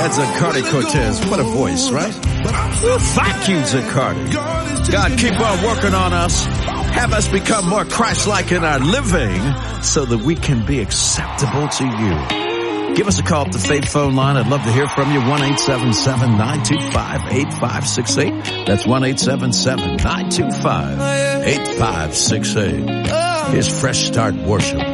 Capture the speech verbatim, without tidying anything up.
That's Zacardi Cortez. What a voice, right? Well, thank you, Zacardi. God, keep on working on us. Have us become more Christ-like in our living so that we can be acceptable to you. Give us a call at the Faith phone line. I'd love to hear from you. one eight seven seven nine two five eight five six eight. That's one eight seven seven nine two five eight five six eight. Here's Fresh Start Worship.